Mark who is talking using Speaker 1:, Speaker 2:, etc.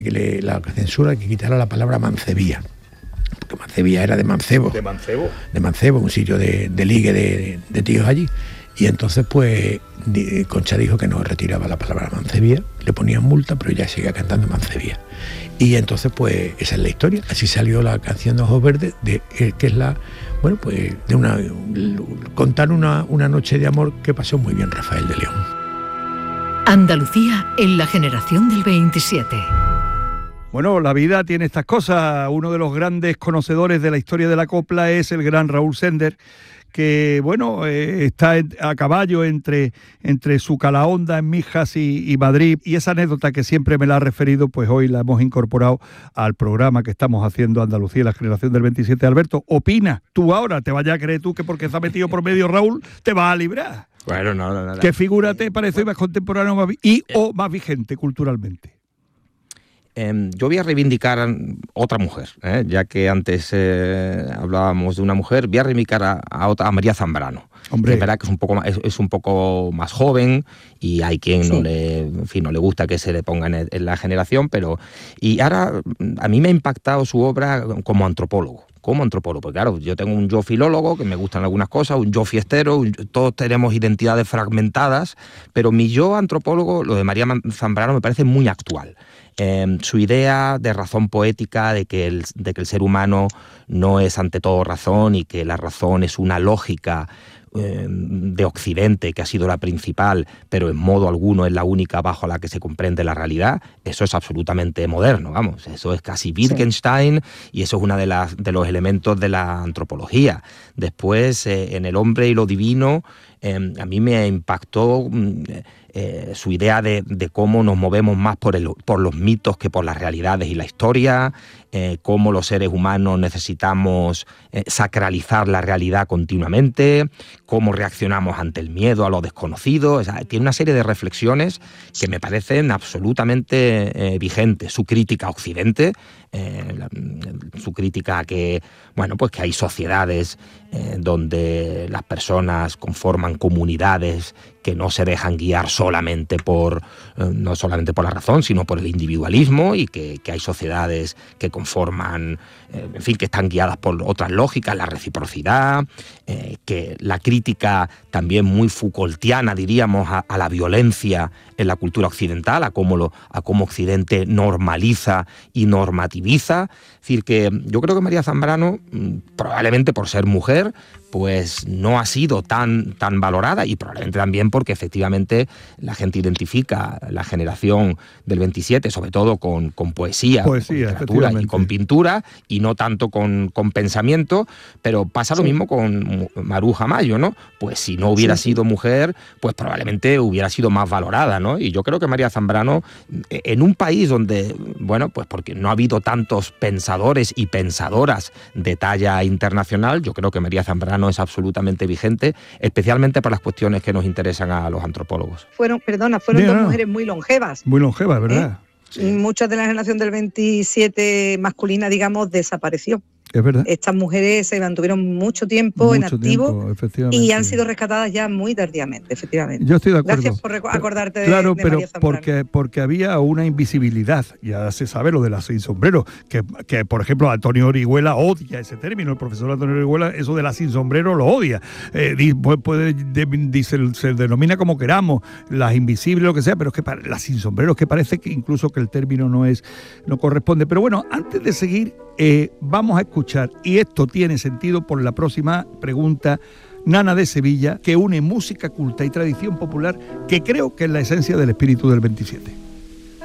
Speaker 1: la censura que quitara la palabra mancebía, porque mancebía era de mancebo.
Speaker 2: ¿De mancebo?
Speaker 1: De mancebo, un sitio de ligue de tíos allí. Y entonces pues Concha dijo que no retiraba la palabra mancebía, le ponían multa, pero ella seguía cantando mancebía. Y entonces pues esa es la historia. Así salió la canción de Ojos Verdes, que es contar una noche de amor que pasó muy bien Rafael de León.
Speaker 3: Andalucía en la generación del 27.
Speaker 2: Bueno, la vida tiene estas cosas. Uno de los grandes conocedores de la historia de la copla es el gran Raúl Sender, que bueno, está a caballo entre su Calahonda en Mijas y Madrid, y esa anécdota que siempre me la ha referido, pues hoy la hemos incorporado al programa que estamos haciendo Andalucía, la generación del 27. Alberto, opina tú ahora, te vayas a creer tú que porque está metido por medio Raúl te vas a librar.
Speaker 4: Bueno, no.
Speaker 2: ¿Qué figura te parece más contemporáneo o más vigente culturalmente?
Speaker 4: Yo voy a reivindicar otra mujer, ya que antes hablábamos de una mujer, voy a reivindicar a María Zambrano.
Speaker 2: Hombre.
Speaker 4: Es verdad que es un poco más joven y hay quien no le gusta que se le ponga en la generación, pero y ahora a mí me ha impactado su obra como antropólogo. Porque claro, yo tengo un yo filólogo, que me gustan algunas cosas, un yo fiestero, todos tenemos identidades fragmentadas, pero mi yo antropólogo, lo de María Zambrano, me parece muy actual. Su idea de razón poética, de que el ser humano no es ante todo razón y que la razón es una lógica de Occidente, que ha sido la principal, pero en modo alguno es la única bajo la que se comprende la realidad, eso es absolutamente moderno, vamos, eso es casi Wittgenstein, y eso es uno de los elementos de la antropología. Después, en El hombre y lo divino, a mí me impactó su idea de cómo nos movemos más por los mitos que por las realidades y la historia, cómo los seres humanos necesitamos sacralizar la realidad continuamente, cómo reaccionamos ante el miedo a lo desconocido. O sea, tiene una serie de reflexiones que me parecen absolutamente vigentes. Su crítica a Occidente, su crítica a que hay sociedades donde las personas conforman comunidades que no se dejan guiar no solamente por la razón, sino por el individualismo, y que hay sociedades que conforman, que están guiadas por otras lógicas, la reciprocidad, que la crítica también muy Foucaultiana, diríamos, a la violencia en la cultura occidental, a cómo Occidente normaliza y normativiza. Es decir, que yo creo que María Zambrano, probablemente por ser mujer, pues no ha sido tan valorada, y probablemente también porque efectivamente la gente identifica la generación del 27 sobre todo con poesía, con literatura y con pintura, y no tanto con pensamiento. Pero pasa lo mismo con Maruja Mayo, ¿no? Pues si no hubiera sido mujer, pues probablemente hubiera sido más valorada, ¿no? Y yo creo que María Zambrano, en un país donde, pues porque no ha habido tantos pensadores y pensadoras de talla internacional, yo creo que María Zambrano es absolutamente vigente, especialmente para las cuestiones que nos interesan a los antropólogos.
Speaker 5: Fueron dos mujeres muy longevas.
Speaker 2: Muy longevas, ¿verdad?
Speaker 5: Sí. Muchas de la generación del 27 masculina, digamos, desapareció.
Speaker 2: Es verdad.
Speaker 5: Estas mujeres se mantuvieron mucho tiempo en activo y han sido rescatadas ya muy tardíamente, efectivamente.
Speaker 2: Yo estoy de acuerdo.
Speaker 5: Gracias por acordarte de
Speaker 2: María
Speaker 5: Zambrano.
Speaker 2: Claro, porque había una invisibilidad. Ya se sabe lo de las sin sombrero, que por ejemplo Antonio Orihuela odia ese término. El profesor Antonio Orihuela eso de la sin sombrero lo odia. Se denomina como queramos, las invisibles, lo que sea, pero es que las sin sombrero, es que parece que incluso que el término no corresponde. Pero bueno, antes de seguir, vamos a escuchar, y esto tiene sentido por la próxima pregunta, Nana de Sevilla, que une música culta y tradición popular, que creo que es la esencia del espíritu del 27.